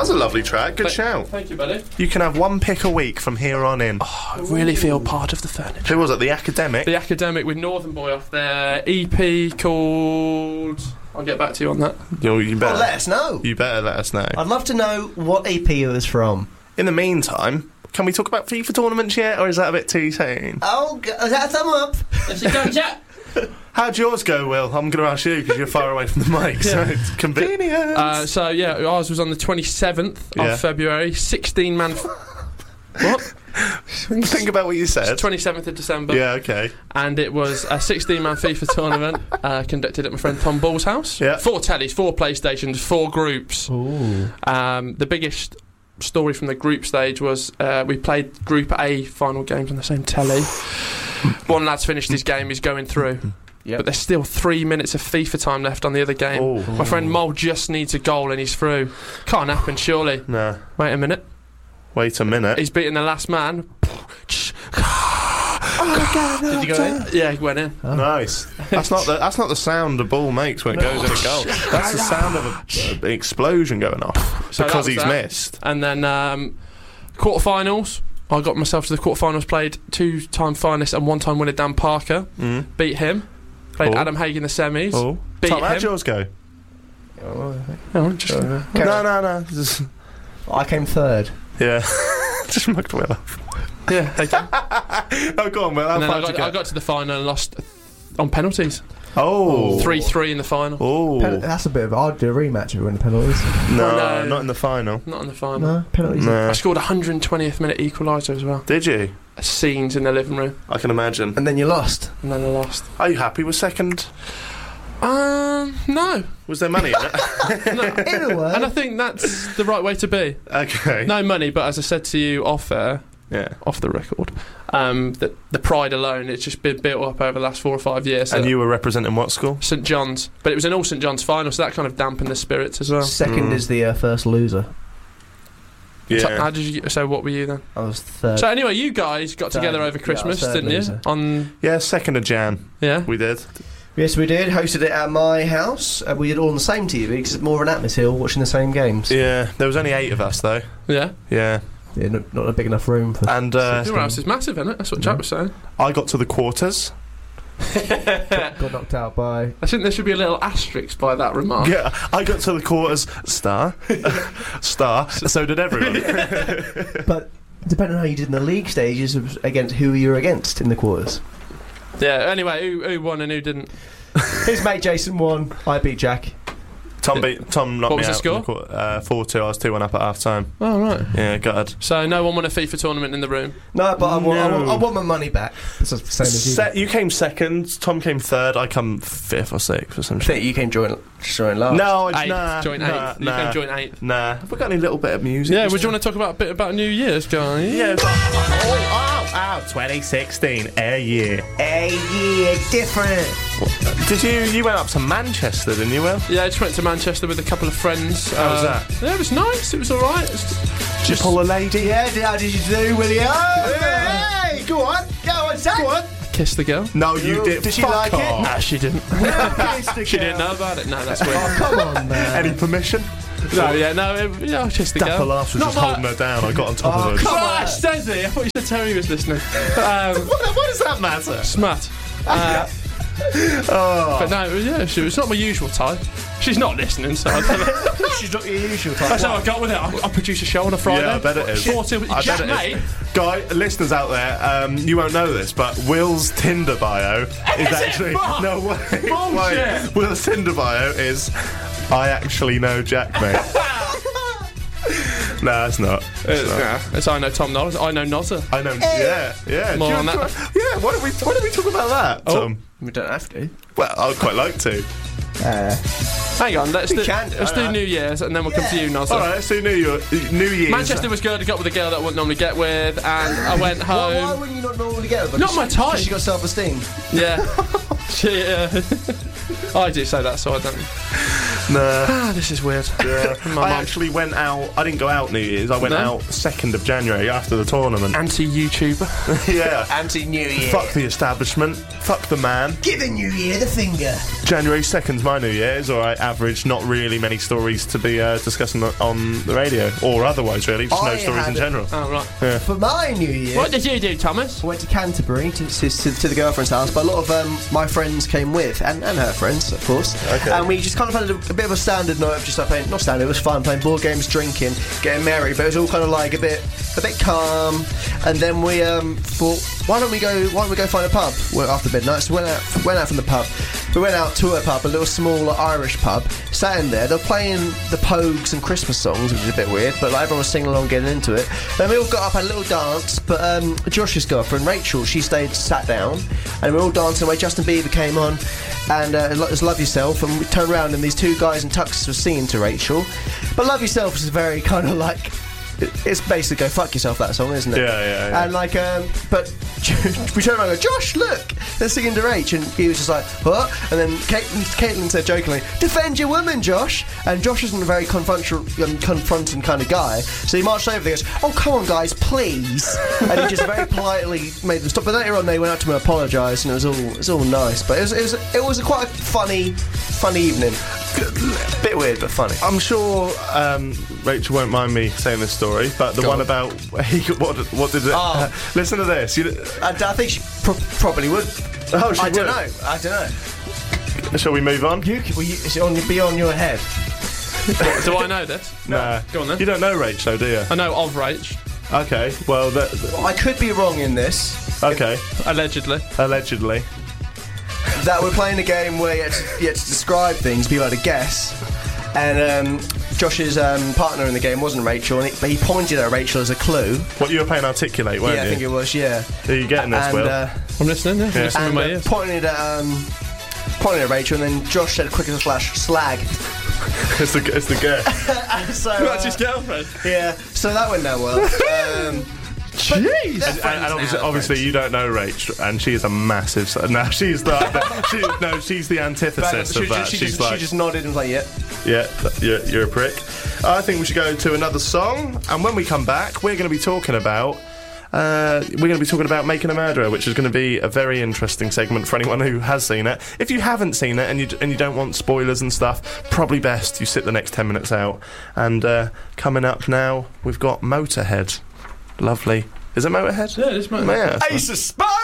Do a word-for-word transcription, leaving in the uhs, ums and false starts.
was a lovely track. Good Th- shout. Thank you, buddy. You can have one pick a week from here on in. Oh, I really feel part of the furniture. Who was it? The Academic? The Academic with Northern Boy off their E P called... I'll get back to you on that. You, you better, Well, let us know. You better let us know. I'd love to know what E P it was from. In the meantime, can we talk about FIFA tournaments yet, or is that a bit too soon? Oh, g- is that a thumb up? Let's go, Jack. How'd yours go, Will? I'm going to ask you because you're far away from the mic, so it's convenient. Uh, so, yeah, ours was on the twenty-seventh Yeah. of February. sixteen-man... F- what? Think about what you said. twenty-seventh of December. Yeah, okay. And it was a sixteen-man FIFA tournament uh, conducted at my friend Tom Ball's house. Yeah. Four tellies, four PlayStations, four groups. Ooh. Um, the biggest story from the group stage was uh, we played Group A final games on the same telly. One lad's finished his game, he's going through. Yep. But there's still three minutes of FIFA time left on the other game. Oh. My friend Mole just needs a goal and he's through. Can't happen, surely. Nah. Wait a minute. Wait a minute. He's beating the last man. Did you go in? Yeah, he went in. Oh. Nice. That's not the that's not the sound a ball makes when it goes in a goal. That's the sound of a, an explosion going off So because that was he's that. missed. And then um, quarterfinals. I got myself to the quarterfinals. Played two-time finalist and one-time winner Dan Parker. Mm. Beat him. Played Oh. Adam Haig in the semis. Oh, Beat Tom, how'd him. yours go? Oh, Oh, just, No, no, no. Just, I came third. yeah, just mucked Will off. yeah, thank you. Oh, go on, Will. How And then far I did you got, I get? got to the final and lost on penalties. Oh, three-three in the final. Oh, Pen- that's a bit of. I'd do a rematch if we win the penalties. no, Oh, no. not in the final. Not in the final. No, penalties. No. I scored one hundred twentieth minute equaliser as well. Did you? Scenes in the living room. I can imagine. And then you lost. And then I lost. Are you happy with second? Um, no. Was there money in it? no. In a way. And I think that's the right way to be. Okay. No money, but as I said to you off air, Yeah. off the record, um, the, the pride alone, it's just been built up over the last four or five years. And at you were representing what school? St John's, but it was an all St John's final, so that kind of dampened the spirits as well. Second Mm. is the uh, first loser. So, Yeah. how did you? So what were you then? I was third. So anyway, you guys got Third. together over Yeah, Christmas, third didn't loser. you? On Yeah, second of Jan. yeah. We did. Yes, we did. Hosted it at my house. Uh, we did all on the same T V because it's more of an atmosphere watching the same games. Yeah. There was only eight of us though. Yeah. Yeah. Yeah, not, not a big enough room for. And uh, Your house is massive, isn't it? That's what Jack was saying. I got to the quarters. got knocked out by. I think there should be a little asterisk by that remark. Yeah, I got to the quarters. Star, star. So did everyone. But depending on how you did in the league stages, it was against who you were against in the quarters. Yeah. Anyway, who, who won and who didn't? His mate Jason won. I beat Jack. Tom beat Tom knocked What me was the out. score? in quarter- Uh, four two. I was two one up at half time. Oh right. Yeah, gutted. So no one won a FIFA tournament in the room. No, but I want, I want, No. I want my money back. It's the same as you. Se- you came second. Tom came third. I come fifth or sixth or some I shit. think you came join, join last. No, it's Eighth, nah, joint nah, eighth. You nah, can join eighth. Nah. Have we got any little bit of music? Yeah. Would you want to talk about a bit about New Year's, guys? Yeah. It's like, oh, oh, oh, twenty sixteen, a year. Hey, yeah, different. Did you? You went up to Manchester, didn't you, Will? Yeah, I just went to Manchester with a couple of friends. How was Uh, that? Yeah, it was nice. It was all right. It's Did you pull a lady? Yeah, how did you do, William? Hey, go on, go on, Zach. Go on. Kissed the girl. No, you Ooh, did. did she Fuck like it? off. Nah, she didn't. she didn't know about it. No, that's weird. Oh, come on, man. Any permission? No, yeah, no, it, yeah, I kissed the Dapper girl. laughs was Not just my- holding her down. I got on top Oh, of her. come on. Gosh, Desi, I thought you said Terry was listening. Um, What, what does that matter? smut. Uh, Oh. but no, it was, yeah, she, it's not my usual type. She's not listening, so I don't know. She's not your usual type. That's how I got with it. I, I produce a show on a Friday. Yeah, I bet it is. Four till, I Jack, bet it mate. is. Guy, listeners out there, um, you won't know this, but Will's Tinder bio is, it actually fuck? no way. Bullshit. Wait, Will's Tinder bio is I actually know Jack, mate. No, it's not. It's It's, not. yeah, it's I know Tom Knowles. I know Nozza. I know. Yeah, yeah. More Do you on want that. to- Yeah. Why don't we? Why don't we talk about that, Oh. Tom? We don't have to. Well, I'd quite like to. Uh, Hang on, let's We do, can do let's do that. New Year's and then we'll come to you, Nozza. All right, let's do New Year. New Year's. Manchester was good. I got with a girl that I wouldn't normally get with, and I went why, why home. wouldn't you not normally get her? Not my type. She got self-esteem. Yeah. she, uh, I do say that, so I don't. Nah. Ah, this is weird. Yeah. My I mum- actually went out. I didn't go out New Year's. I went No? out second of January after the tournament. Anti-YouTuber. Yeah. Anti-New Year. Fuck the establishment. Fuck the man. Give the New Year the finger. January second's my New Year's, or I average not really many stories to be uh, discussing on the radio, or otherwise, really, just I no stories had in a- general. Oh, right. For my New Year, What did you do, Thomas? I went to Canterbury to, to, to, to the girlfriend's house, but a lot of um, my friends came with, and, and her friends, of course. Okay. And we just kind of had a, a bit of a standard night of just like playing, not standard, it was fun, playing board games, drinking, getting merry, but it was all kind of like a bit, a bit calm. And then we um, thought, why don't we go, why don't we go find a pub well, after midnight? So we went out, went out from the pub. We went out to a pub, a little small like, Irish pub. Sat in there. They're playing the Pogues and Christmas songs, which is a bit weird, but like everyone was singing along, getting into it. Then we all got up, had a little dance. But um, Josh's girlfriend Rachel, she stayed, sat down, and we were all dancing away. Justin Bieber came on, and uh, it was Love Yourself. And we turned around, and these two guys in tuxes were singing to Rachel. But Love Yourself is very kind of like. It's basically go fuck yourself, that song, isn't it? Yeah, yeah, yeah. And like, um, but we turned around and go, Josh, look, they're singing to Rach, and he was just like, what? And then Caitlin, Caitlin said jokingly, defend your woman, Josh. And Josh isn't a very confront- um, confronting kind of guy, so he marched over there and goes, oh, come on, guys, please. And he just very politely made them stop. But later on, they went out to him and apologised, and it was all it was all nice. But it was it was it was a quite a funny, funny evening. Bit weird, but funny. I'm sure um, Rachel won't mind me saying this story, but the Go one on. about he, what, what did it? Oh. Listen to this. You, I, I think she pro- probably would. oh, she I don't would. know. I don't know. Shall we move on? You, will you, is it on, be on your head? Do I know this? Nah. Go on then. You don't know Rach, though, do you? I know of Rach, Okay. Well, that, I could be wrong in this. okay. allegedly. Allegedly. That we're playing a game where you had to, you had to describe things, people had to guess. And um, Josh's um, partner in the game wasn't Rachel, and he, but he pointed at Rachel as a clue. What you were playing Articulate, weren't yeah, I you? think it was. Yeah. Are you getting this, and, Will? uh, I'm listening, yeah. I'm Yeah. listening and with my uh, ears. pointed at um, pointed at Rachel, and then Josh said quick as a flash, slag. it's the it's the girl. And so That's uh, his girlfriend. yeah, so that went down well. Um, Jeez! they're And, friends and now, obviously, they're obviously friends. you don't know Rach, and she is a massive. s- No, she's the, the she, no, she's the antithesis she, of that. she, she's just, like, she just nodded and was like, yeah. yeah, th- you're, you're a prick. I think we should go to another song, and when we come back, we're going to be talking about. Uh, we're going to be talking about Making a Murderer, which is going to be a very interesting segment for anyone who has seen it. If you haven't seen it and you d- and you don't want spoilers and stuff, probably best you sit the next ten minutes out. And uh, coming up now, we've got Motorhead. Lovely. Is it Motorhead? Yeah, it's my. Yeah. Ace of Spades!